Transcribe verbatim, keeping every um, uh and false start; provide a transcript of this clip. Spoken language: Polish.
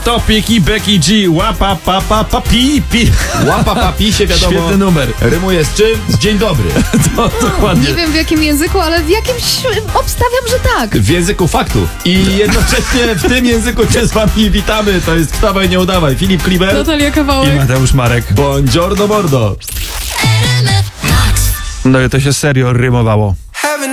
Topic i Becky G. Łapa, papa, papi, pi. Łapa papi się wiadomo. Świetny numer. Rymuje z czym? Z dzień dobry. To dokładnie. Nie wiem w jakim języku, ale w jakimś obstawiam, że tak. W języku faktów. I jednocześnie w tym języku cię z wami witamy. To jest Wstawaj, nie udawaj. Filip Kliber. Natalia Kawałek. I Mateusz Marek. Buongiorno mordo. No i to się serio rymowało.